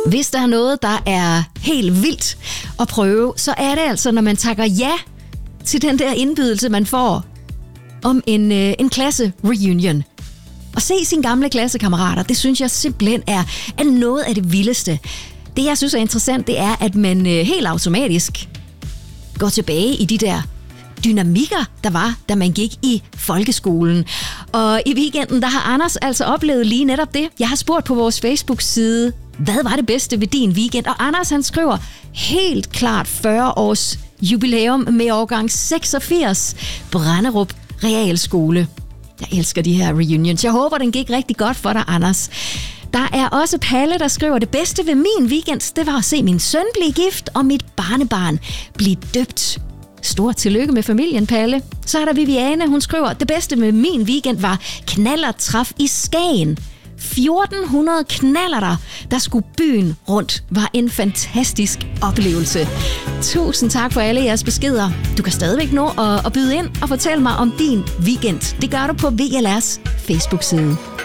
Hvis der er noget, der er helt vildt at prøve, så er det altså, når man takker ja til den der indbydelse, man får om en klasse-reunion. At se sine gamle klassekammerater, det synes jeg simpelthen er noget af det vildeste. Det, jeg synes er interessant, det er, at man helt automatisk går tilbage i de der dynamikker, der var, da man gik i folkeskolen. Og i weekenden, der har Anders altså oplevet lige netop det. Jeg har spurgt på vores Facebook-side, hvad var det bedste ved din weekend? Og Anders, han skriver helt klart 40 års jubilæum med årgang 86, Branderup Realskole. Jeg elsker de her reunions. Jeg håber, den gik rigtig godt for dig, Anders. Der er også Palle, der skriver, det bedste ved min weekend, det var at se min søn blive gift og mit barnebarn blive døbt. Stort tillykke med familien, Palle. Så er der Viviane, hun skriver, det bedste med min weekend var knallertræf i Skagen. 1400 knallerter, der skulle byen rundt, var en fantastisk oplevelse. Tusind tak for alle jeres beskeder. Du kan stadigvæk nå at byde ind og fortælle mig om din weekend. Det gør du på VLR's Facebook-side.